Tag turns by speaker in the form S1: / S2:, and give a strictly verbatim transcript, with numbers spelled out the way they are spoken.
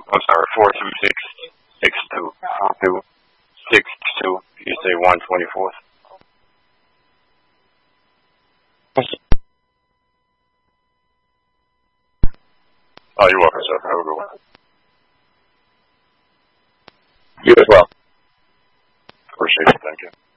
S1: I'm sorry, four two six six two four two six two. You say one twenty fourth. Oh, you're welcome, sir. Have a good one.
S2: You as well.
S1: Appreciate it. Thank you.